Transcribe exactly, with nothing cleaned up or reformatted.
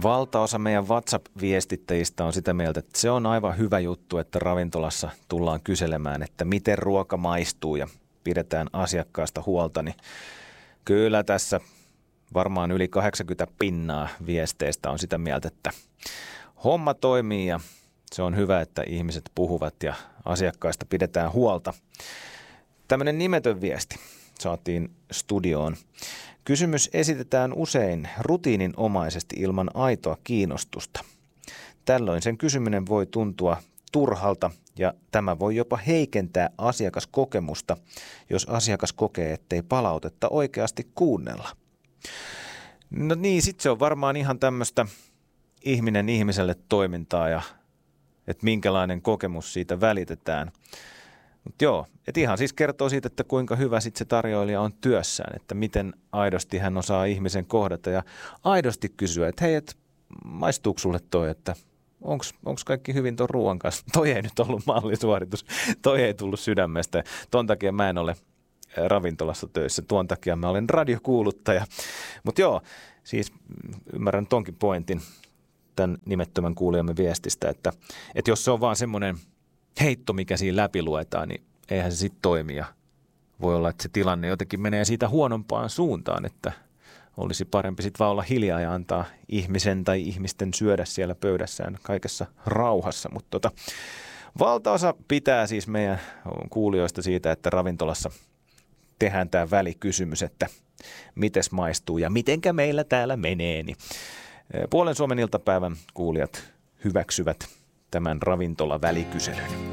Valtaosa meidän WhatsApp-viestittäjistä on sitä mieltä, että se on aivan hyvä juttu, että ravintolassa tullaan kyselemään, että miten ruoka maistuu ja pidetään asiakkaasta huolta. Niin kyllä tässä varmaan yli kahdeksankymmentä pinnaa viesteistä on sitä mieltä, että homma toimii ja se on hyvä, että ihmiset puhuvat ja asiakkaista pidetään huolta. Tämmöinen nimetön viesti saatiin studioon. Kysymys esitetään usein rutiininomaisesti ilman aitoa kiinnostusta. Tällöin sen kysyminen voi tuntua turhalta ja tämä voi jopa heikentää asiakaskokemusta, jos asiakas kokee, ettei palautetta oikeasti kuunnella. No niin, sitten se on varmaan ihan tämmöistä ihminen ihmiselle toimintaa ja että minkälainen kokemus siitä välitetään. Mutta joo, että ihan siis kertoo siitä, että kuinka hyvä sitten se tarjoilija on työssään, että miten aidosti hän osaa ihmisen kohdata ja aidosti kysyä, että hei, et maistuuko sulle toi, että onko kaikki hyvin tuon ruoan kanssa? Toi ei nyt ollut mallisuoritus, toi ei tullut sydämestä. Ton takia mä en ole ravintolassa töissä, tuon takia mä olen radiokuuluttaja. Mutta joo, siis ymmärrän tonkin pointin tämän nimettömän kuulijamme viestistä, että, että jos se on vaan semmoinen heitto, mikä siinä läpi luetaan, niin eihän se sitten toimi. Ja voi olla, että se tilanne jotenkin menee siitä huonompaan suuntaan, että olisi parempi sitten vaan olla hiljaa ja antaa ihmisen tai ihmisten syödä siellä pöydässään kaikessa rauhassa. Mutta tota, valtaosa pitää siis meidän kuulijoista siitä, että ravintolassa tehdään tämä välikysymys, että mites maistuu ja mitenkä meillä täällä menee. Niin Puolen Suomen iltapäivän kuulijat hyväksyvät tämän ravintolavälikyselyn.